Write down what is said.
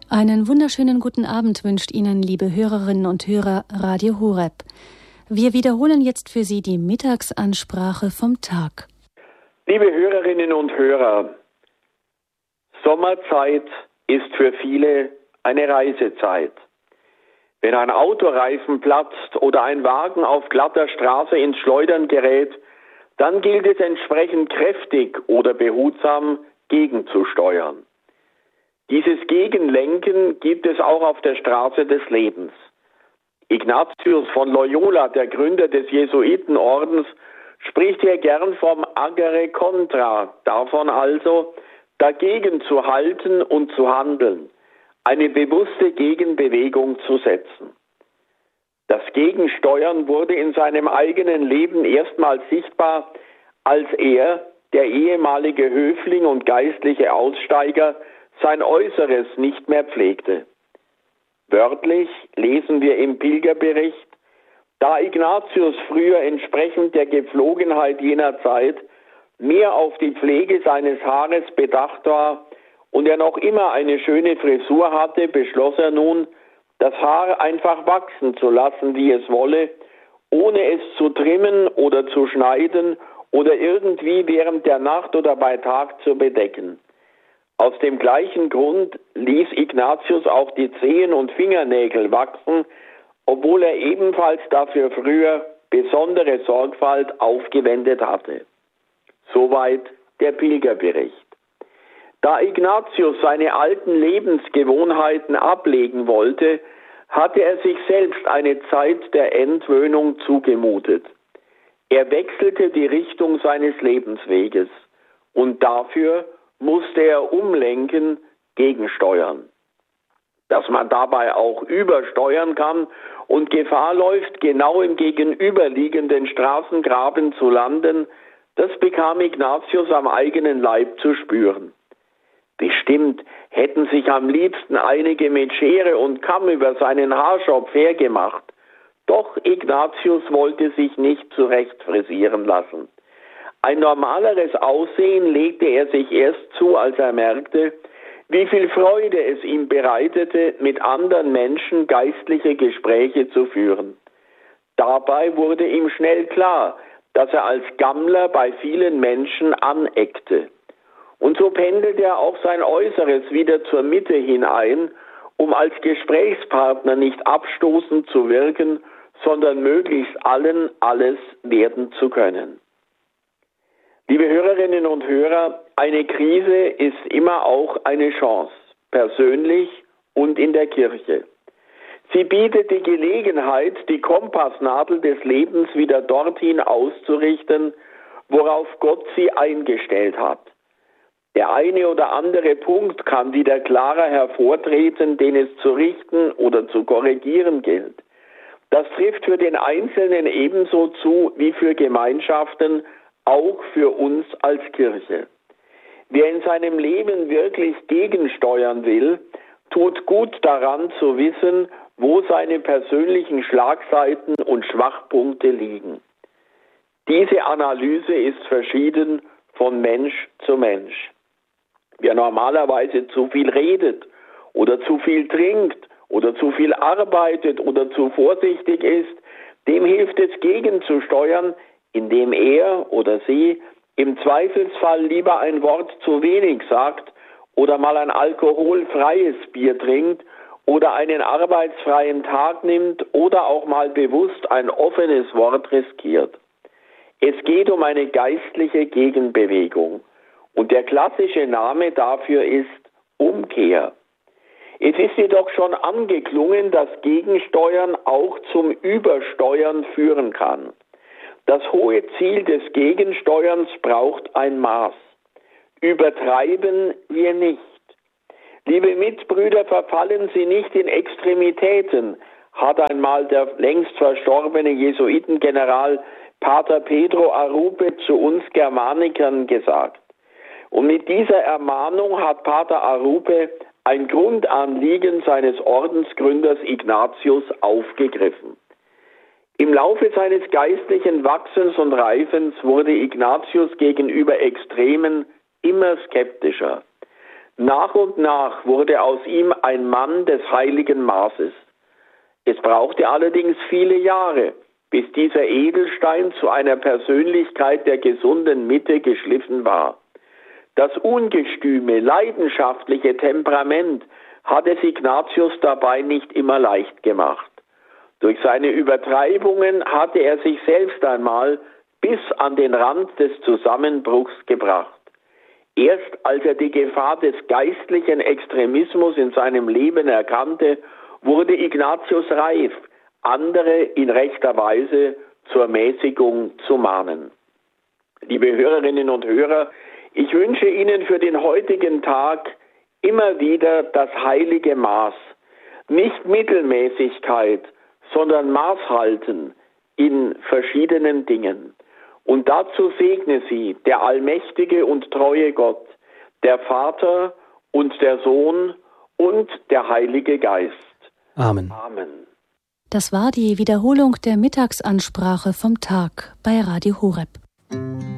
Einen wunderschönen guten Abend wünscht Ihnen, liebe Hörerinnen und Hörer, Radio Horeb. Wir wiederholen jetzt für Sie die Mittagsansprache vom Tag. Liebe Hörerinnen und Hörer, Sommerzeit ist für viele eine Reisezeit. Wenn ein Autoreifen platzt oder ein Wagen auf glatter Straße ins Schleudern gerät, dann gilt es entsprechend kräftig oder behutsam gegenzusteuern. Dieses Gegenlenken gibt es auch auf der Straße des Lebens. Ignatius von Loyola, der Gründer des Jesuitenordens, spricht hier gern vom agere contra, davon also, dagegen zu halten und zu handeln, eine bewusste Gegenbewegung zu setzen. Das Gegensteuern wurde in seinem eigenen Leben erstmals sichtbar, als er, der ehemalige Höfling und geistliche Aussteiger, sein Äußeres nicht mehr pflegte. Wörtlich lesen wir im Pilgerbericht: Da Ignatius früher entsprechend der Gepflogenheit jener Zeit mehr auf die Pflege seines Haares bedacht war und er noch immer eine schöne Frisur hatte, beschloss er nun, das Haar einfach wachsen zu lassen, wie es wolle, ohne es zu trimmen oder zu schneiden oder irgendwie während der Nacht oder bei Tag zu bedecken. Aus dem gleichen Grund ließ Ignatius auch die Zehen und Fingernägel wachsen, obwohl er ebenfalls dafür früher besondere Sorgfalt aufgewendet hatte. Soweit der Pilgerbericht. Da Ignatius seine alten Lebensgewohnheiten ablegen wollte, hatte er sich selbst eine Zeit der Entwöhnung zugemutet. Er wechselte die Richtung seines Lebensweges und dafür musste er umlenken, gegensteuern. Dass man dabei auch übersteuern kann und Gefahr läuft, genau im gegenüberliegenden Straßengraben zu landen, das bekam Ignatius am eigenen Leib zu spüren. Bestimmt hätten sich am liebsten einige mit Schere und Kamm über seinen Haarschopf hergemacht. Doch Ignatius wollte sich nicht zurecht frisieren lassen. Ein normaleres Aussehen legte er sich erst zu, als er merkte, wie viel Freude es ihm bereitete, mit anderen Menschen geistliche Gespräche zu führen. Dabei wurde ihm schnell klar, dass er als Gammler bei vielen Menschen aneckte. Und so pendelte er auch sein Äußeres wieder zur Mitte hinein, um als Gesprächspartner nicht abstoßend zu wirken, sondern möglichst allen alles werden zu können. Liebe Hörerinnen und Hörer, eine Krise ist immer auch eine Chance, persönlich und in der Kirche. Sie bietet die Gelegenheit, die Kompassnadel des Lebens wieder dorthin auszurichten, worauf Gott sie eingestellt hat. Der eine oder andere Punkt kann wieder klarer hervortreten, den es zu richten oder zu korrigieren gilt. Das trifft für den Einzelnen ebenso zu wie für Gemeinschaften, auch für uns als Kirche. Wer in seinem Leben wirklich gegensteuern will, tut gut daran zu wissen, wo seine persönlichen Schlagseiten und Schwachpunkte liegen. Diese Analyse ist verschieden von Mensch zu Mensch. Wer normalerweise zu viel redet oder zu viel trinkt oder zu viel arbeitet oder zu vorsichtig ist, dem hilft es gegenzusteuern, indem er oder sie im Zweifelsfall lieber ein Wort zu wenig sagt oder mal ein alkoholfreies Bier trinkt oder einen arbeitsfreien Tag nimmt oder auch mal bewusst ein offenes Wort riskiert. Es geht um eine geistliche Gegenbewegung und der klassische Name dafür ist Umkehr. Es ist jedoch schon angeklungen, dass Gegensteuern auch zum Übersteuern führen kann. Das hohe Ziel des Gegensteuerns braucht ein Maß. Übertreiben wir nicht. Liebe Mitbrüder, verfallen Sie nicht in Extremitäten, hat einmal der längst verstorbene Jesuitengeneral Pater Pedro Arrupe zu uns Germanikern gesagt. Und mit dieser Ermahnung hat Pater Arrupe ein Grundanliegen seines Ordensgründers Ignatius aufgegriffen. Im Laufe seines geistlichen Wachsens und Reifens wurde Ignatius gegenüber Extremen immer skeptischer. Nach und nach wurde aus ihm ein Mann des heiligen Maßes. Es brauchte allerdings viele Jahre, bis dieser Edelstein zu einer Persönlichkeit der gesunden Mitte geschliffen war. Das ungestüme, leidenschaftliche Temperament hat es Ignatius dabei nicht immer leicht gemacht. Durch seine Übertreibungen hatte er sich selbst einmal bis an den Rand des Zusammenbruchs gebracht. Erst als er die Gefahr des geistlichen Extremismus in seinem Leben erkannte, wurde Ignatius reif, andere in rechter Weise zur Mäßigung zu mahnen. Liebe Hörerinnen und Hörer, ich wünsche Ihnen für den heutigen Tag immer wieder das heilige Maß, nicht Mittelmäßigkeit, sondern Maß halten in verschiedenen Dingen. Und dazu segne Sie der allmächtige und treue Gott, der Vater und der Sohn und der Heilige Geist. Amen. Amen. Das war die Wiederholung der Mittagsansprache vom Tag bei Radio Horeb.